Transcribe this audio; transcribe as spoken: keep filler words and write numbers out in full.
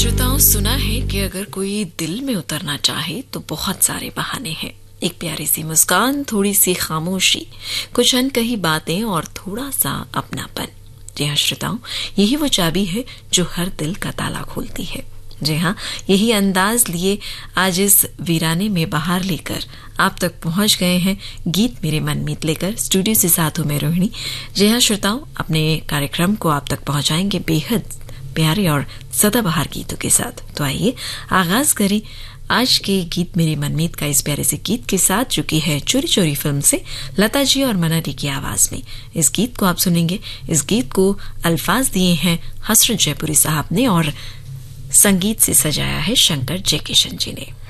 श्रोताओं, सुना है कि अगर कोई दिल में उतरना चाहे तो बहुत सारे बहाने हैं। एक प्यारी सी मुस्कान, थोड़ी सी खामोशी, कुछ अनकही बातें और थोड़ा सा अपनापन। जी हाँ श्रोताओं, यही वो चाबी है जो हर दिल का ताला खोलती है। जी हाँ, यही अंदाज लिए आज इस वीराने में बहार लेकर आप तक पहुंच गए हैं गीत मेरे मनमीत लेकर। स्टूडियो से साथ हूं मैं रोहिणी। जी हाँ श्रोताओं, अपने कार्यक्रम को आप तक पहुंचाएंगे बेहद प्यारे और सदाबहार गीतों के साथ। तो आइए आगाज करें आज के गीत मेरे मनमीत का इस प्यारे से गीत के साथ, जो कि है चोरी चोरी फिल्म से लता जी और मना डी की आवाज में। इस गीत को आप सुनेंगे। इस गीत को अल्फाज दिए हैं हसरत जयपुरी साहब ने और संगीत से सजाया है शंकर जयकिशन जी ने।